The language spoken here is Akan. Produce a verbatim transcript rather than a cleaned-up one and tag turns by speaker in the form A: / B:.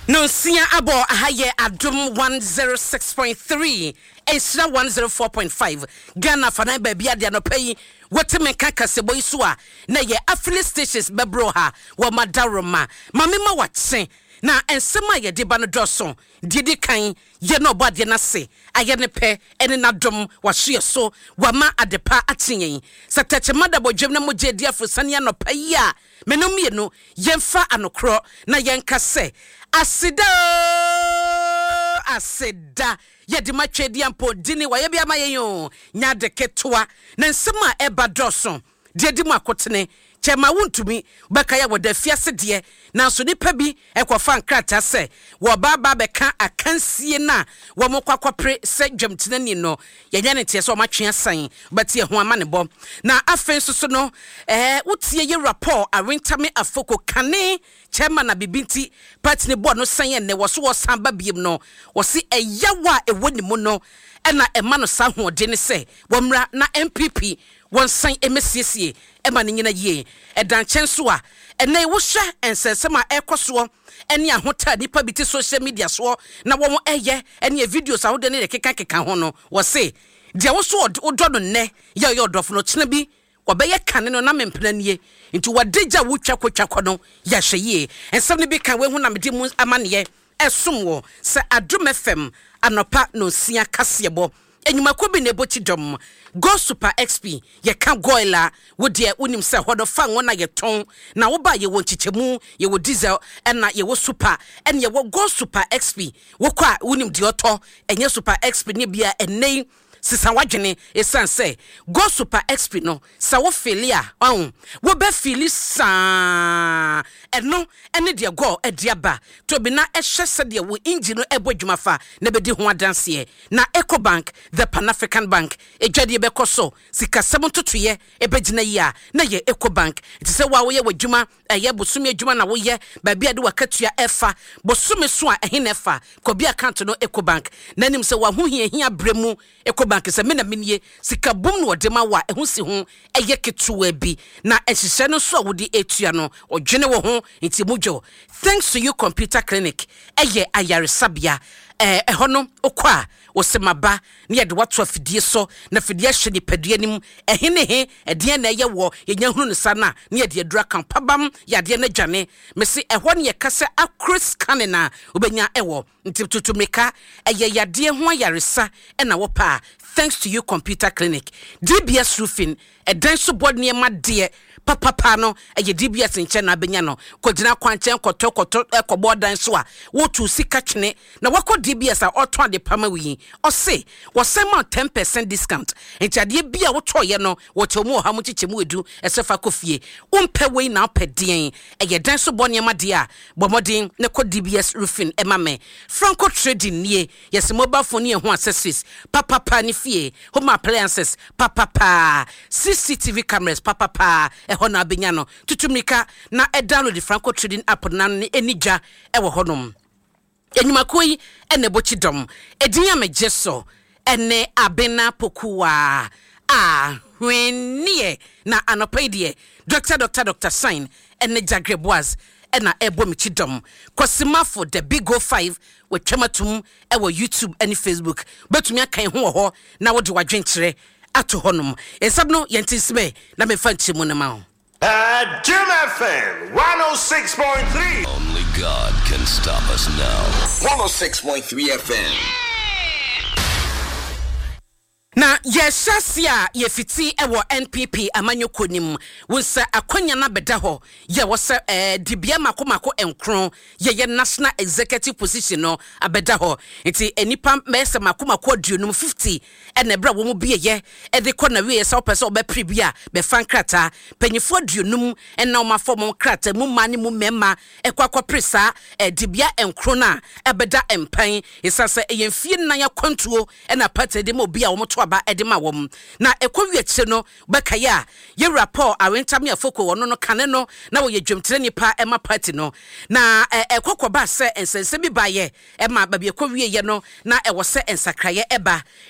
A: No sia abo ahaye adum one oh six point three Esra one oh four point five Ghana fana baby ade no pay wote me kaka sebo isu a na ye affiliate stations bebro ha wo madaroma mame ma watse na ensema ye de ba no doso didi kan ye no bode na se aye ne pe ene na dom wa hye so wa ma adepa atenyen satache madabo dwem na moje di afrosane no pay a menom ye no yemfa anokro na yenka se asida asida yedi matwedi ampo dini wa yebi amayeyo nya de ketwa na nsema eba doso de di makotene chema wuntumi beka ya woda fiase de na so nipa bi ekofa nkrata se wo baba beka akansie na wo mokwakopre se dwamtene ni no yenya ne tie so matwe asan batie ho ama ne bom na afen so no eh utie ye rapport awentame afoko kane chema na bibinti party ne board no san ne wo so wo san ba biem no wo se eyawa ewoni mu no ena ema no san ho de ne se wo mra na M P P won san emesiesie ema ne nyina ye edan chenso a ena wo hwe ensesema ekoso ene ahota nipa biti social media so na wo eye ene videos ahode ne keka keka ho no wo se dia wo so odo no ne ye ye odofo no kina bi wobeye kane no na mempena nie nti wadeja wutwa kwatwa no ya hweye ensem ne bi kan we hu na mede mu amane esom wo se Adum F M anopa no sia kasebo enyuma kobi ne bochi dom Go Super X P ye kan goila wo de unim se hodo fa wona ye ton na wo ba ye wo chichemu ye wo diesel na ye wo super en ye wo Go Super X P wo kwa unim de oto enye Super X P ne bia enei sisa wadwene esan se Go Super X P no sa wo filia on wo be fili sa eno ene de go ediaba to bi na ehwe se de wo engine no ebodwuma fa na be di ho adanse na EcoBank the Pan African Bank ejwade be koso sika seven totoye ebegina yi a na ye EcoBank it se wa wo ye wadwuma eye bosumi adwuma na wo ye ba bia de wakatua efa bosumi so a ehine efa ko bi account no EcoBank na nim se wa ho hia hia bremu EcoBank se me na menye sika bom no de ma wa ehu si ho eye ketuwa bi na ehihye no so wodi etua no odwene wo ho nti mujo thanks to you computer clinic eye ayaresabia eh ehono okwa osemaba ne yede wato afidie so na fidie hye ni padua nim ehene he ede na eye wo yenya hunu ne sana ne yede adura kampabam yade na dwane mesi eho ne yekase across canina obenya ewo nti tutumeka eye yade ho ayaresa na wo pa thanks to you computer clinic D B S roofing edan so board ne ma de papa pa no eye D B S nche na benya no kodina kwanche koto koto ekobo dan so a wo tu sika twene na wako D B S a oto ade pama wi o se wo sema ten percent discount enti ade bia wo toye no wo temu ha mu chichemu edu esefa kofie umpe we na opedien eye dan so board ne ma de a bomodin ne ko D B S roofing e ma me Franco Trading nie yes mobile phone ho accessories papa pa ni fie home appliances papa pa C C T V cameras papa pa ehona abenya no tutumika na e download the Franco Trading app na ne enija e wo honom enyuma koi ene bochi dom edin amejeso ene abena pokuwa ah hwenie na anopedie doctor doctor doctor sign ene Jagreboaz ena ebo michi dom kosimafo the big o five we twematum e wo YouTube and Facebook betumi akan ho ho na wo de wadwenkere ato honom esabno yentisme na me fanchi mu na ma
B: Adum F M one oh six point three.
C: Only God can stop us now.
B: one oh six point three F M.
A: Na yeshasia yefiti ewo N P P amanyoko nim wonsa akonya na beda ho ye wo se eh dibia makomako enkron ye ye national executive position no abeda ho nti enipa mese makomako aduonum fifty ene bra wo mu bieye e de kɔ na we se opese oba pribia be fankrata panyifo aduonum ena o mafom krata mu mane mu mema ekwakɔ presa e dibia enkron na abeda empan esase yemfie nan ya kwantuo ena party de mo bia wo mo ba edema wom na ekɔwi akye no bekaya ye rapport awentame afoko wono no kane no na wo ye dwemtere nipa ema party no na ekɔkɔ ba se ensense bi ba ye ema ba bi ekɔwi ye no na ewo se ensakraye eba